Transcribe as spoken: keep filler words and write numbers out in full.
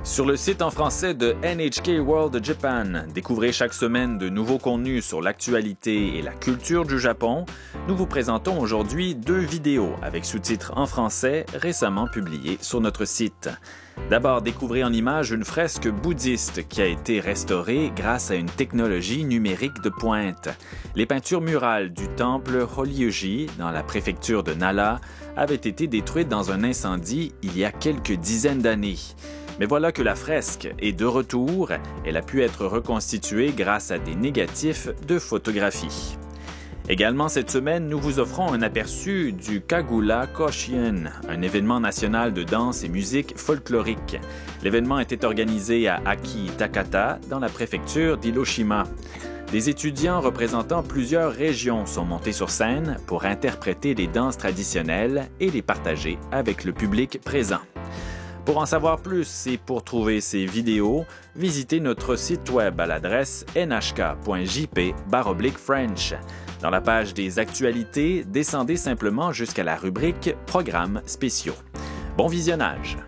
Sur le site en français de N H K World Japan, découvrez chaque semaine de nouveaux contenus sur l'actualité et la culture du Japon. Nous vous présentons aujourd'hui deux vidéos avec sous-titres en français récemment publiées sur notre site. D'abord, découvrez en images une fresque bouddhiste qui a été restaurée grâce à une technologie numérique de pointe. Les peintures murales du temple Horyuji dans la préfecture de Nara avaient été détruites dans un incendie il y a quelques dizaines d'années. Mais voilà que la fresque est de retour. Elle a pu être reconstituée grâce à des négatifs de photographie. Également cette semaine, nous vous offrons un aperçu du Kagura Koshien, un événement national de danse et musique folklorique. L'événement était organisé à Aki Takata, dans la préfecture d'Hiroshima. Des étudiants représentant plusieurs régions sont montés sur scène pour interpréter les danses traditionnelles et les partager avec le public présent. Pour en savoir plus et pour trouver ces vidéos, visitez notre site web à l'adresse n h k point j p barre oblique french. Dans la page des actualités, descendez simplement jusqu'à la rubrique « Programmes spéciaux ». Bon visionnage!